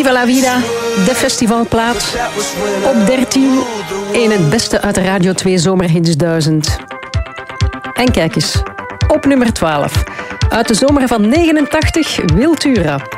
Viva la Vida, de festivalplaat. Op 13 in het beste uit de Radio 2 Zomerhits 1000. En kijk eens, op nummer 12. Uit de zomer van 89, Wiltura.